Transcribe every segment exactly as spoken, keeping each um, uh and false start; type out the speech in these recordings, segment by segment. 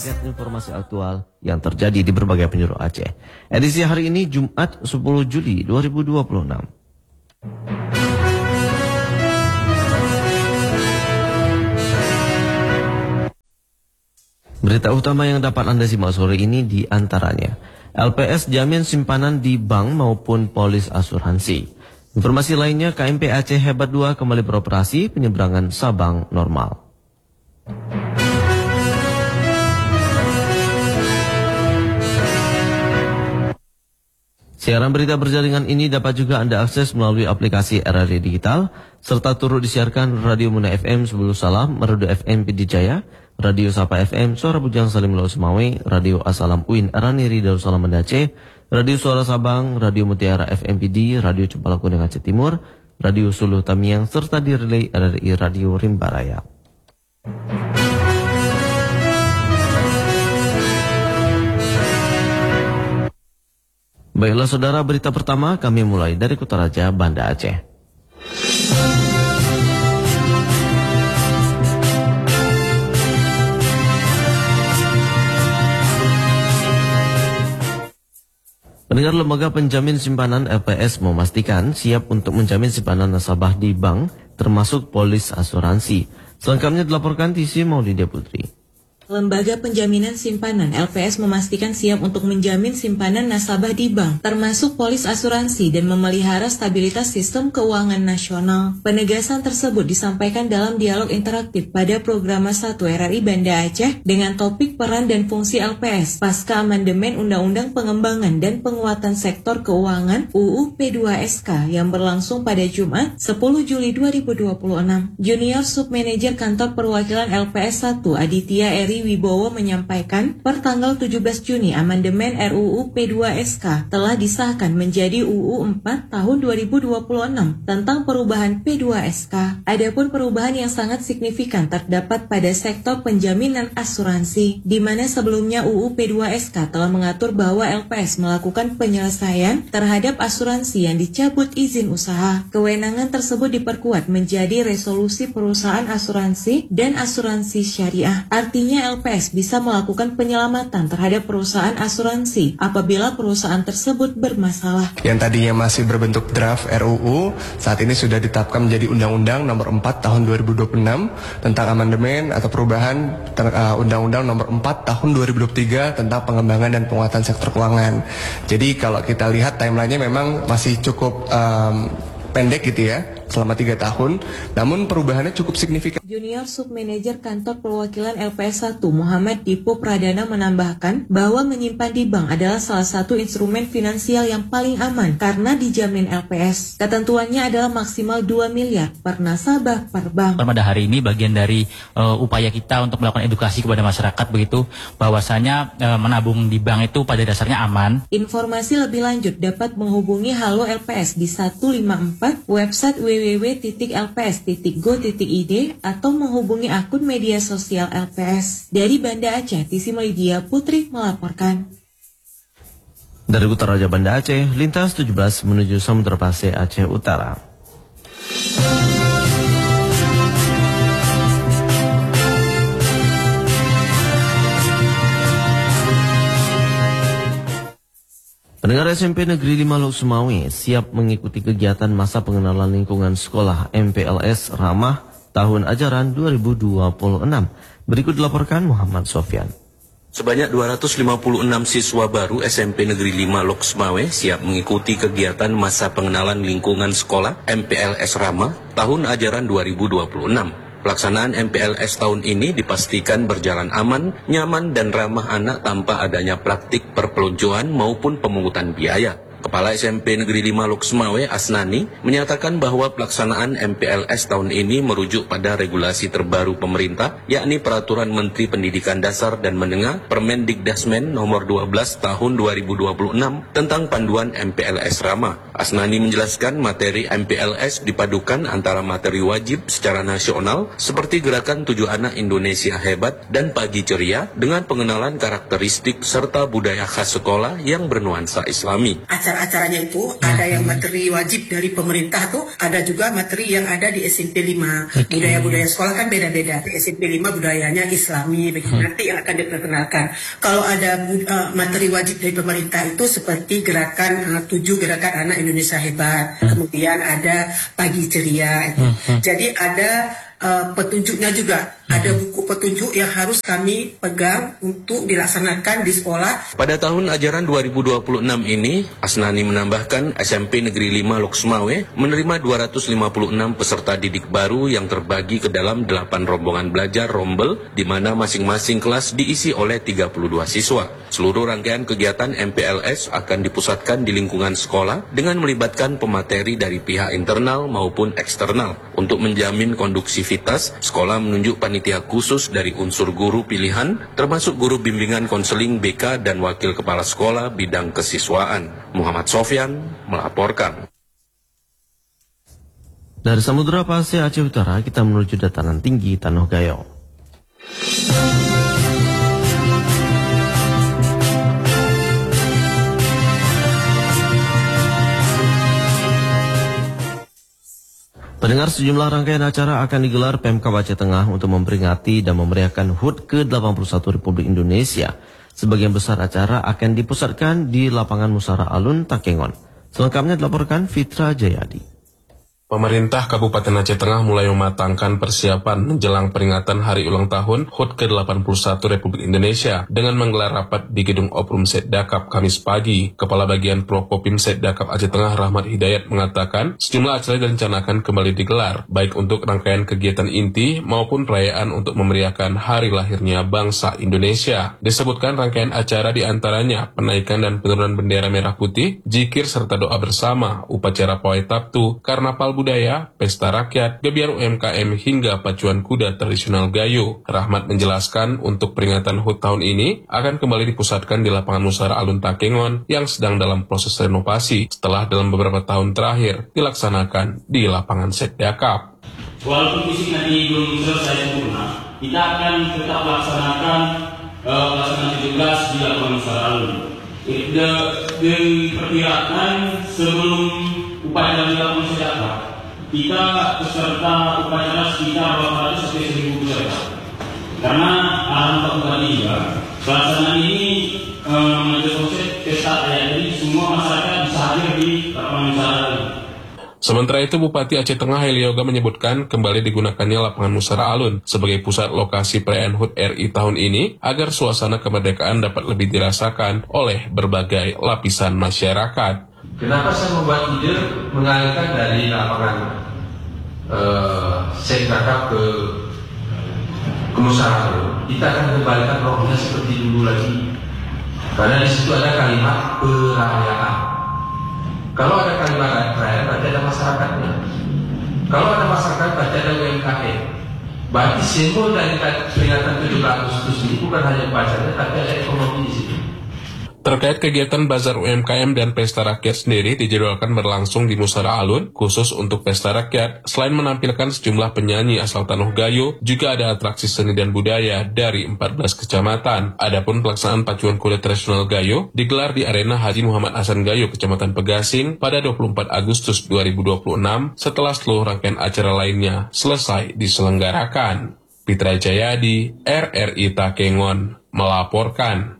Update informasi aktual yang terjadi di berbagai penjuru Aceh. Edisi hari ini Jumat sepuluh Juli dua ribu dua puluh enam. Berita utama yang dapat Anda simak sore ini di antaranya L P S jamin simpanan di bank maupun polis asuransi. Informasi lainnya, K M P Aceh Hebat dua kembali beroperasi, penyeberangan Sabang normal. Siaran berita berjaringan ini dapat juga Anda akses melalui aplikasi R R I Digital, serta turut disiarkan Radio Muna F M Sebulu Salam, Radio F M Pidijaya, Radio Sapa F M Suara Bujang Salim Laut Semawe, Radio Asalam Uin Araniri Darussalam Banda Aceh, Radio Suara Sabang, Radio Mutiara F M P D, Radio Cempala Kuning Aceh Timur, Radio Suluh Tamiang, serta di relay R R I Radio Rimba Raya. Baiklah saudara, berita pertama kami mulai dari Kutaraja, Banda Aceh. Pendengar, lembaga penjamin simpanan L P S memastikan siap untuk menjamin simpanan nasabah di bank, termasuk polis asuransi. Selengkapnya dilaporkan T C Maulidia Putri. Lembaga Penjaminan Simpanan L P S memastikan siap untuk menjamin simpanan nasabah di bank, termasuk polis asuransi dan memelihara stabilitas sistem keuangan nasional. Penegasan tersebut disampaikan dalam dialog interaktif pada Programa satu R R I Banda Aceh dengan topik peran dan fungsi L P S pasca amandemen Undang-Undang Pengembangan dan Penguatan Sektor Keuangan U U P dua S K yang berlangsung pada Jumat sepuluh Juli dua ribu dua puluh enam. Junior Submanager Kantor Perwakilan L P S satu Aditya Eri Wibowo menyampaikan, per tanggal tujuh belas Juni amandemen R U U P dua S K telah disahkan menjadi U U empat tahun dua ribu dua puluh enam tentang perubahan P dua S K. Adapun perubahan yang sangat signifikan terdapat pada sektor penjaminan asuransi, di mana sebelumnya U U P dua S K telah mengatur bahwa L P S melakukan penyelesaian terhadap asuransi yang dicabut izin usaha. Kewenangan tersebut diperkuat menjadi resolusi perusahaan asuransi dan asuransi syariah. Artinya L P S bisa melakukan penyelamatan terhadap perusahaan asuransi apabila perusahaan tersebut bermasalah. Yang tadinya masih berbentuk draft R U U, saat ini sudah ditetapkan menjadi Undang-Undang Nomor empat Tahun dua ribu dua puluh enam tentang amandemen atau perubahan uh, Undang-Undang Nomor empat Tahun dua ribu dua puluh tiga tentang pengembangan dan penguatan sektor keuangan. Jadi kalau kita lihat timelinenya memang masih cukup um, pendek gitu ya, selama tiga tahun, namun perubahannya cukup signifikan. Junior Submanager Kantor Perwakilan L P S satu Muhammad Dipo Pradana menambahkan bahwa menyimpan di bank adalah salah satu instrumen finansial yang paling aman karena dijamin L P S. Ketentuannya adalah maksimal dua miliar per nasabah per bank. Pada hari ini bagian dari uh, upaya kita untuk melakukan edukasi kepada masyarakat begitu, bahwasanya uh, menabung di bank itu pada dasarnya aman. Informasi lebih lanjut dapat menghubungi Halo L P S di satu lima empat, website w w w titik l p s titik go titik i d atau menghubungi akun media sosial L P S. Dari Banda Aceh, T C Maulidia Putri melaporkan. Dari Kutaraja Banda Aceh, lintas tujuh belas menuju Samudra Pasir Aceh Utara. Pendengar S M P Negeri lima Lok Semawe siap mengikuti kegiatan masa pengenalan lingkungan sekolah M P L S Ramah tahun ajaran dua ribu dua puluh enam. Berikut dilaporkan Muhammad Sofyan. Sebanyak dua ratus lima puluh enam siswa baru S M P Negeri lima Lok Semawe siap mengikuti kegiatan masa pengenalan lingkungan sekolah M P L S Ramah tahun ajaran dua ribu dua puluh enam. Pelaksanaan M P L S tahun ini dipastikan berjalan aman, nyaman, dan ramah anak tanpa adanya praktik perpeloncoan maupun pemungutan biaya. Kepala S M P Negeri lima Lok Semawe, Asnani, menyatakan bahwa pelaksanaan M P L S tahun ini merujuk pada regulasi terbaru pemerintah, yakni Peraturan Menteri Pendidikan Dasar dan Menengah Permendikdasmen Nomor dua belas Tahun dua ribu dua puluh enam tentang panduan M P L S Ramah. Asnani menjelaskan materi M P L S dipadukan antara materi wajib secara nasional seperti Gerakan Tujuh Anak Indonesia Hebat dan Pagi Ceria dengan pengenalan karakteristik serta budaya khas sekolah yang bernuansa Islami. Acara acaranya itu ada yang materi wajib dari pemerintah tuh, ada juga materi yang ada di S M P lima. Okay. Budaya-budaya sekolah kan beda-beda. Di S M P lima budayanya Islami, begitu hmm. nanti yang akan diperkenalkan. Kalau ada uh, materi wajib dari pemerintah itu seperti gerakan uh, tujuh gerakan anak Indonesia hebat, hmm. kemudian ada pagi ceria. Hmm. Hmm. Jadi ada Uh, petunjuknya juga, hmm. ada buku petunjuk yang harus kami pegang untuk dilaksanakan di sekolah. Pada tahun ajaran dua ribu dua puluh enam ini, Asnani menambahkan S M P Negeri lima Loksmawe menerima dua ratus lima puluh enam peserta didik baru yang terbagi ke dalam delapan rombongan belajar rombel, di mana masing-masing kelas diisi oleh tiga puluh dua siswa. Seluruh rangkaian kegiatan M P L S akan dipusatkan di lingkungan sekolah dengan melibatkan pemateri dari pihak internal maupun eksternal. Untuk menjamin konduksivitas, sekolah menunjuk panitia khusus dari unsur guru pilihan, termasuk guru bimbingan konseling B K dan wakil kepala sekolah bidang kesiswaan. Muhammad Sofyan melaporkan. Dari Samudra Pasir Aceh Utara, kita menuju dataran tinggi Tanah Gayo. Pendengar, sejumlah rangkaian acara akan digelar Pemkab Aceh Tengah untuk memperingati dan memeriahkan H U T ke delapan puluh satu Republik Indonesia. Sebagian besar acara akan dipusatkan di lapangan Musara Alun, Takengon. Selengkapnya dilaporkan Fitra Jayadi. Pemerintah Kabupaten Aceh Tengah mulai mematangkan persiapan menjelang peringatan hari ulang tahun H U T ke delapan puluh satu Republik Indonesia dengan menggelar rapat di Gedung Oprum Setdakap Kamis pagi. Kepala Bagian Prokopim Setdakap Aceh Tengah Rahmat Hidayat mengatakan sejumlah acara direncanakan kembali digelar, baik untuk rangkaian kegiatan inti maupun perayaan untuk memeriahkan hari lahirnya bangsa Indonesia. Disebutkan rangkaian acara diantaranya penaikan dan penurunan bendera merah putih, zikir serta doa bersama, upacara pawai Sabtu, karnaval budaya, pesta rakyat, gebiar U M K M hingga pacuan kuda tradisional Gayo. Rahmat menjelaskan untuk peringatan H U T tahun ini akan kembali dipusatkan di lapangan Musara Alun Takengon yang sedang dalam proses renovasi setelah dalam beberapa tahun terakhir dilaksanakan di lapangan Setdakap. Walaupun fisik nanti belum selesai sempurna, kita akan tetap melaksanakan uh, pelaksanaan tujuh belas di lapangan Musara Alun. Diperkirakan sebelum upacara di lapangan Setdakap, kita peserta upacara sekitar delapan ratus sampai seribu peserta. Karena alhamdulillah tadi juga pelaksanaan ini menjadi konsep pesta ayat, jadi semua masyarakat bisa hadir di lapangan Musara. Sementara itu, Bupati Aceh Tengah Heli Yoga menyebutkan kembali digunakannya lapangan Musara Alun sebagai pusat lokasi perayaan H U T R I tahun ini agar suasana kemerdekaan dapat lebih dirasakan oleh berbagai lapisan masyarakat. Kenapa saya membuat ide mengalihkan dari lapangan uh, Setdakap ke, ke Musara Alun? Kita akan kembalikan rohnya seperti dulu lagi, karena di situ ada kalimat perayaan. Kalau ada kalimat perayaan, berarti ada masyarakatnya. Kalau ada masyarakat, berarti ada U M K M. Berarti simbol dari peringatan tujuh belas Agustus ini bukan hanya upacara, tapi ada ekonomi di situ. Terkait kegiatan Bazar U M K M dan Pesta Rakyat sendiri dijadwalkan berlangsung di Musara Alun. Khusus untuk Pesta Rakyat, selain menampilkan sejumlah penyanyi asal Tanah Gayo, juga ada atraksi seni dan budaya dari empat belas kecamatan. Adapun pelaksanaan pacuan kuda tradisional Gayo digelar di Arena Haji Muhammad Hasan Gayo, Kecamatan Pegasing pada dua puluh empat Agustus dua ribu dua puluh enam setelah seluruh rangkaian acara lainnya selesai diselenggarakan. Fitra Jayadi, R R I Takengon, melaporkan.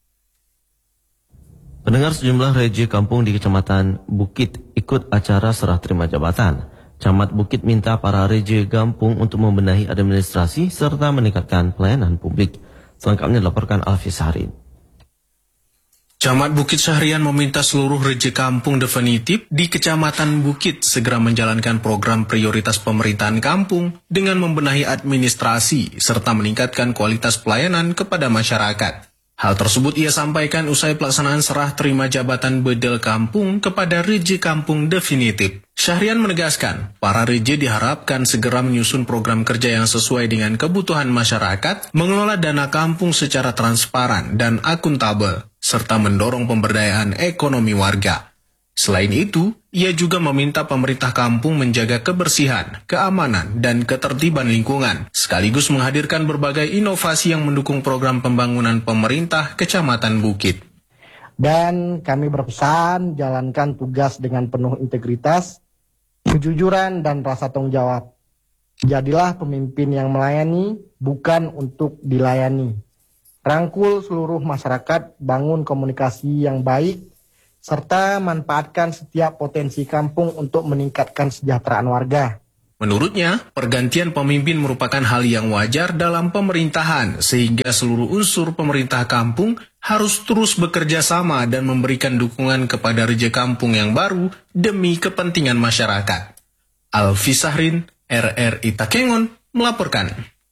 Pendengar, sejumlah reje kampung di Kecamatan Bukit ikut acara serah terima jabatan. Camat Bukit minta para reje kampung untuk membenahi administrasi serta meningkatkan pelayanan publik. Selengkapnya dilaporkan Alfi Saharin. Camat Bukit Syahrian meminta seluruh reje kampung definitif di Kecamatan Bukit segera menjalankan program prioritas pemerintahan kampung dengan membenahi administrasi serta meningkatkan kualitas pelayanan kepada masyarakat. Hal tersebut ia sampaikan usai pelaksanaan serah terima jabatan bedel kampung kepada reje kampung definitif. Syahrian menegaskan, para reje diharapkan segera menyusun program kerja yang sesuai dengan kebutuhan masyarakat, mengelola dana kampung secara transparan dan akuntabel, serta mendorong pemberdayaan ekonomi warga. Selain itu, ia juga meminta pemerintah kampung menjaga kebersihan, keamanan, dan ketertiban lingkungan, sekaligus menghadirkan berbagai inovasi yang mendukung program pembangunan pemerintah Kecamatan Bukit. Dan kami berpesan jalankan tugas dengan penuh integritas, kejujuran, dan rasa tanggung jawab. Jadilah pemimpin yang melayani, bukan untuk dilayani. Rangkul seluruh masyarakat, bangun komunikasi yang baik, serta manfaatkan setiap potensi kampung untuk meningkatkan kesejahteraan warga. Menurutnya, pergantian pemimpin merupakan hal yang wajar dalam pemerintahan, sehingga seluruh unsur pemerintah kampung harus terus bekerja sama dan memberikan dukungan kepada Raja Kampung yang baru demi kepentingan masyarakat. Alfi Sahrin, R R I Takengon, melaporkan.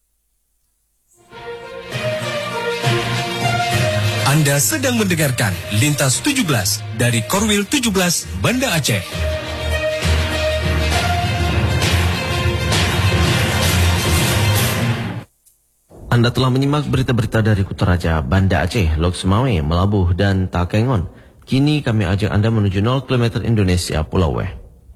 Anda sedang mendengarkan Lintas tujuh belas dari Korwil tujuh belas Banda Aceh. Anda telah menyimak berita-berita dari Kutaraja, Banda Aceh, Lok Semawe, Melabuh, dan Takengon. Kini kami ajak Anda menuju nol kilometer Indonesia, Pulau Weh.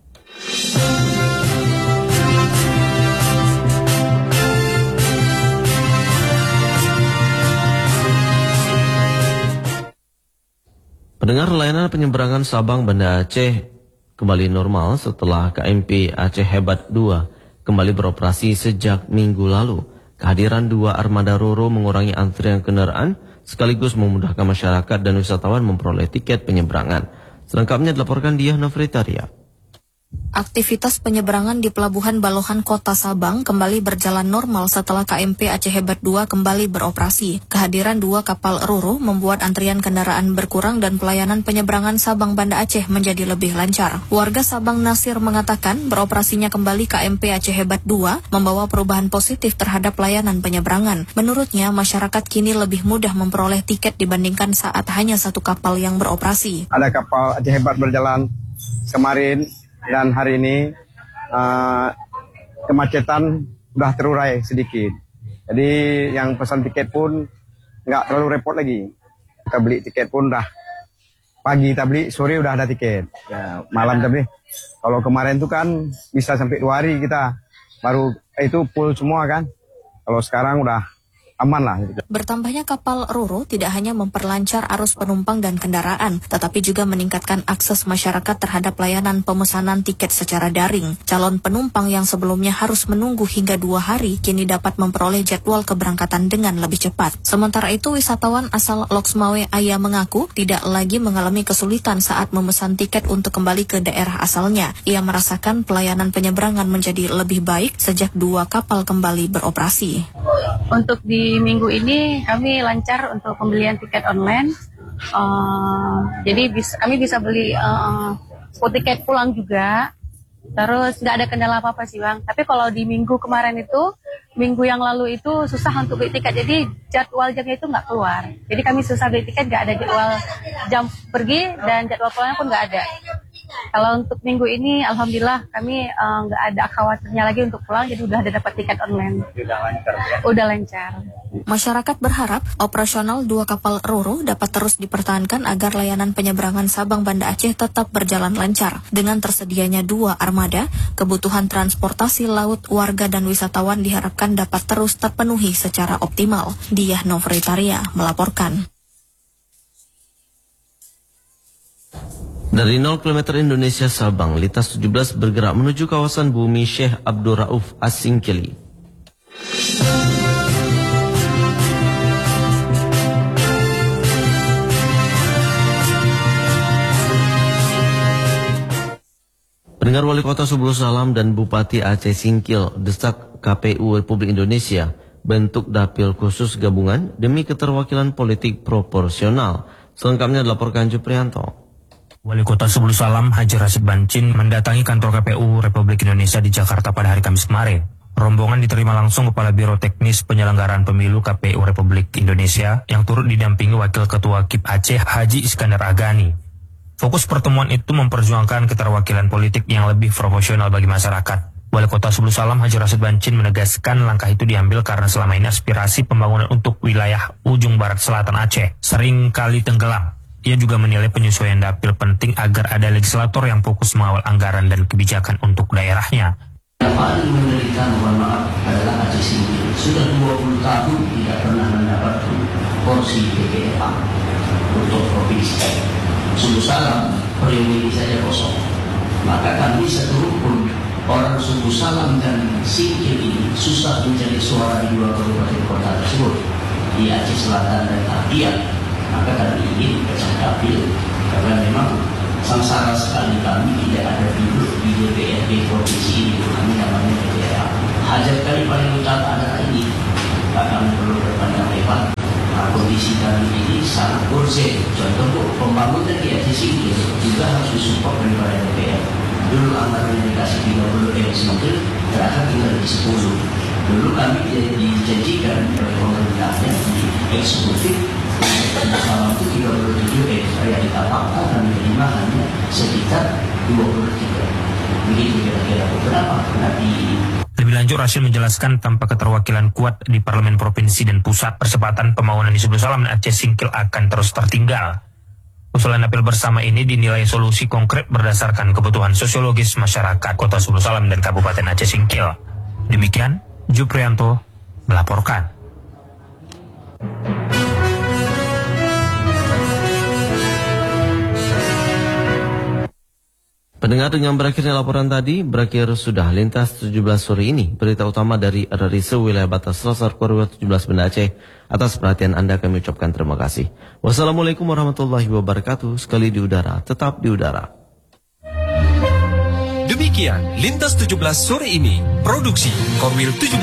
Pendengar, layanan penyeberangan Sabang Banda Aceh kembali normal setelah K M P Aceh Hebat dua kembali beroperasi sejak minggu lalu. Kehadiran dua armada Roro mengurangi antrian kendaraan sekaligus memudahkan masyarakat dan wisatawan memperoleh tiket penyeberangan. Selengkapnya dilaporkan Diah Nofritaria. Aktivitas penyeberangan di Pelabuhan Balohan Kota Sabang kembali berjalan normal setelah K M P Aceh Hebat dua kembali beroperasi. Kehadiran dua kapal Roro membuat antrian kendaraan berkurang dan pelayanan penyeberangan Sabang Banda Aceh menjadi lebih lancar. Warga Sabang Nasir mengatakan beroperasinya kembali K M P Aceh Hebat dua membawa perubahan positif terhadap pelayanan penyeberangan. Menurutnya, masyarakat kini lebih mudah memperoleh tiket dibandingkan saat hanya satu kapal yang beroperasi. Ada kapal Aceh Hebat berjalan kemarin dan hari ini uh, kemacetan sudah terurai sedikit. Jadi yang pesan tiket pun nggak terlalu repot lagi. Kita beli tiket pun dah pagi kita beli, sore udah ada tiket. Ya, malam tapi kalau kemarin tuh kan bisa sampai dua hari kita baru itu full semua kan. Kalau sekarang udah aman lah. Bertambahnya kapal Roro tidak hanya memperlancar arus penumpang dan kendaraan, tetapi juga meningkatkan akses masyarakat terhadap layanan pemesanan tiket secara daring. Calon penumpang yang sebelumnya harus menunggu hingga dua hari, kini dapat memperoleh jadwal keberangkatan dengan lebih cepat. Sementara itu, wisatawan asal Lok Semawe Aya mengaku tidak lagi mengalami kesulitan saat memesan tiket untuk kembali ke daerah asalnya. Ia merasakan pelayanan penyeberangan menjadi lebih baik sejak dua kapal kembali beroperasi. Untuk di minggu ini kami lancar untuk pembelian tiket online, uh, jadi bis, kami bisa beli uh, full tiket pulang juga, terus nggak ada kendala apa-apa sih Bang. Tapi kalau di minggu kemarin itu, minggu yang lalu itu susah untuk beli tiket, jadi jadwal jamnya itu nggak keluar. Jadi kami susah beli tiket, nggak ada jadwal jam pergi dan jadwal pulangnya pun nggak ada. Kalau untuk minggu ini, alhamdulillah kami nggak uh, ada khawatirnya lagi untuk pulang, jadi udah ada dapat tiket online. Udah lancar ya? Udah lancar. Masyarakat berharap operasional dua kapal Roro dapat terus dipertahankan agar layanan penyeberangan Sabang Banda Aceh tetap berjalan lancar. Dengan tersedianya dua armada, kebutuhan transportasi laut warga dan wisatawan diharapkan dapat terus terpenuhi secara optimal. Diah Nofritaria melaporkan. Dari nol kilometer Indonesia Sabang, Lintas tujuh belas bergerak menuju kawasan bumi Syekh Abdul Rauf Asingkili. Pendengar, Wali Kota Subul Salam dan Bupati Aceh Singkil desak K P U Republik Indonesia bentuk dapil khusus gabungan demi keterwakilan politik proporsional. Selengkapnya dilaporkan Juprianto. Wali Kota Subul Salam Haji Rashid Bancin mendatangi kantor K P U Republik Indonesia di Jakarta pada hari Kamis kemarin. Rombongan diterima langsung Kepala Biro Teknis Penyelenggaraan Pemilu K P U Republik Indonesia yang turut didampingi Wakil Ketua K I P Aceh Haji Iskandar Agani. Fokus pertemuan itu memperjuangkan keterwakilan politik yang lebih proporsional bagi masyarakat. Wali Kota Subul Salam Haji Rashid Bancin menegaskan langkah itu diambil karena selama ini aspirasi pembangunan untuk wilayah ujung barat selatan Aceh sering kali tenggelam. Ia juga menilai penyesuaian dapil penting agar ada legislator yang fokus mengawal anggaran dan kebijakan untuk daerahnya. Yang paling menderita, mohon maaf, adalah Aceh Singkil. Sudah dua puluh tahun tidak pernah mendapat porsi P P R A. untuk provinsi. Sungguh salam, periode ini saja kosong. Maka kami satu rukun orang Sungguh Salam dan Singkil ini susah mencari suara di dua kabupaten kota tersebut, di Aceh Selatan dan Abdian. Maka kami ingin pecah dapil karena memang sengsara sekali kami tidak ada duduk di D P R D provinsi ini. Kami namanya D P R. Hajat kami paling utama adalah ini. Maka kami perlu berpandang lebar. Nah, kondisi kami ini sangat urgent. Contoh pembangunan di Aceh Singkil juga harus disupport oleh D P R. Dulu anggaran yang dikasih tiga puluh M Singkil terakhir tinggal di sepuluh. Dulu kami dijanjikan oleh pemerintahnya di eksekutif selama itu tiga puluh tujuh M, saya ditapakkan kami terima hanya sekitar dua puluh tiga. Begitu kira-kira beberapa nanti. Lebih lanjut, Rashid menjelaskan tanpa keterwakilan kuat di parlemen provinsi dan pusat, percepatan pembangunan di Sungguh Salam dan Aceh Singkil akan terus tertinggal. Usulan apel bersama ini dinilai solusi konkret berdasarkan kebutuhan sosiologis masyarakat Kota Sungguh Salam dan Kabupaten Aceh Singkil. Demikian, Juprianto melaporkan. Pendengar, dengan berakhirnya laporan tadi, berakhir sudah Lintas tujuh belas sore ini. Berita utama dari R R I Sewilayah Batas Selasar Korwil tujuh belas Banda Aceh. Atas perhatian Anda kami ucapkan terima kasih. Wassalamualaikum warahmatullahi wabarakatuh. Sekali di udara, tetap di udara. Demikian Lintas tujuh belas sore ini. Produksi Korwil tujuh belas